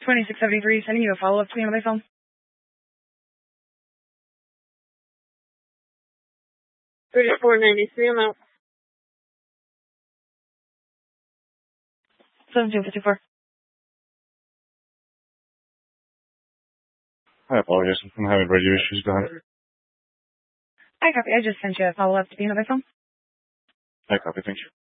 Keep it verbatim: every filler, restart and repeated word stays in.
twenty-six seventy-three, sending you a follow-up to me on my phone. thirty-four ninety-three, I'm out. seven two fifty-four. I apologize. I'm having radio issues. Go ahead. I copy. I just sent you a follow-up to be on my phone. I copy. Thank you.